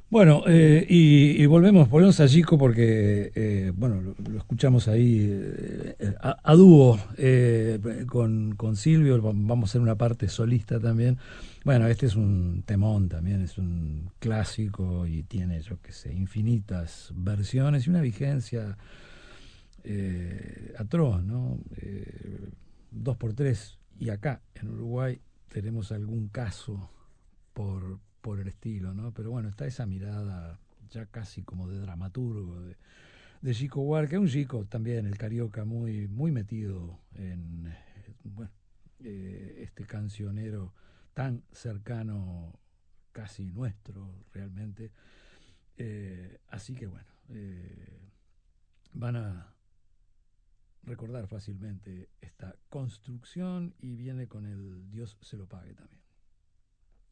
Bueno, volvemos a Chico porque, bueno, lo escuchamos ahí a dúo con Silvio, vamos a hacer una parte solista también. Bueno, este es un temón también, es un clásico y tiene, yo qué sé, infinitas versiones y una vigencia atroz, ¿no? Dos por tres, y acá en Uruguay tenemos algún caso por el estilo, ¿no? Pero bueno, está esa mirada ya casi como de dramaturgo de Chico Buarque, un Chico también, el carioca, muy metido en bueno, este cancionero tan cercano, casi nuestro realmente. Así que bueno, van a recordar fácilmente esta construcción y viene con el Dios se lo pague también.